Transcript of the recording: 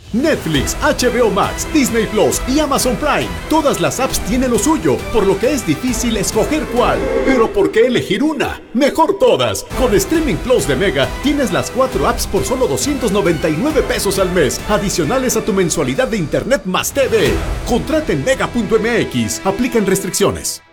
Netflix, HBO Max, Disney Plus y Amazon Prime. Todas las apps tienen lo suyo, por lo que es difícil escoger cuál. Pero ¿por qué elegir una? Mejor todas. Con Streaming Plus de Mega tienes las 4 apps por solo 299 pesos al mes, adicionales a tu mensualidad de internet más TV. Contrata en mega.mx. Aplican restricciones.